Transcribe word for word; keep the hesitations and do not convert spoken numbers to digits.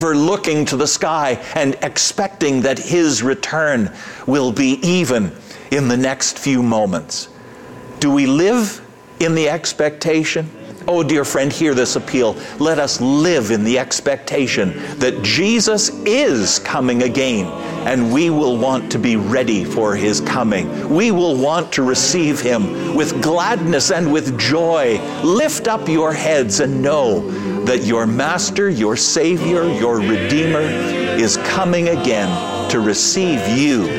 We're looking to the sky and expecting that his return will be even in the next few moments. Do we live in the expectation? Oh, dear friend, hear this appeal. Let us live in the expectation that Jesus is coming again, and we will want to be ready for his coming. We will want to receive him with gladness and with joy. Lift up your heads and know that your Master, your Savior, your Redeemer is coming again to receive you